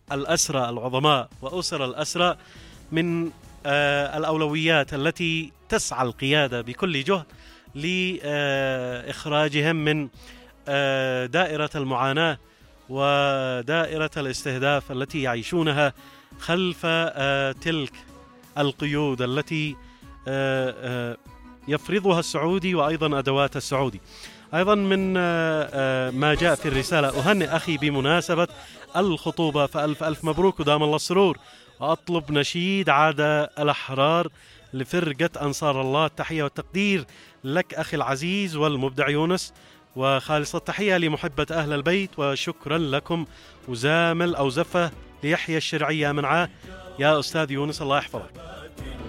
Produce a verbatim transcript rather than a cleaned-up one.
الأسرى العظماء وأسر الأسرى من الأولويات التي تسعى القيادة بكل جهد لإخراجهم من دائرة المعاناة ودائرة الاستهداف التي يعيشونها خلف تلك القيود التي يفرضها السعودي وأيضا أدوات السعودي. أيضا من ما جاء في الرسالة: أهنئ أخي بمناسبة الخطوبة، فألف ألف مبروك ودام الله السرور، وأطلب نشيد عاد الأحرار لفرقة أنصار الله. التحية والتقدير لك أخي العزيز والمبدع يونس، وخالص التحية لمحبة أهل البيت، وشكرا لكم. وزامل أو زفة ليحيى الشرعية منعاه. يا أستاذ يونس الله يحفظك.